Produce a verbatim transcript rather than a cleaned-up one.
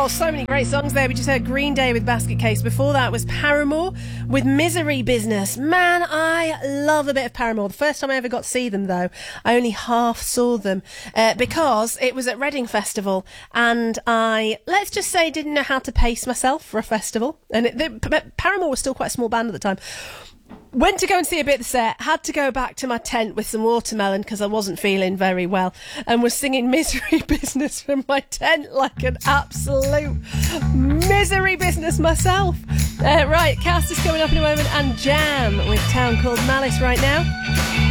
Oh, so many great songs there. We just heard Green Day with Basket Case. Before that was Paramore with Misery Business. Man, I love a bit of Paramore. The first time I ever got to see them, though, I only half saw them uh, because it was at Reading Festival, and I, let's just say, didn't know how to pace myself for a festival. And it, the, Paramore was still quite a small band at the time. Went to go and see a bit of the set, had to go back to my tent with some watermelon because I wasn't feeling very well, and was singing Misery Business from my tent like an absolute misery business myself. Uh, right, Cast is coming up in a moment, and Jam with Town Called Malice right now.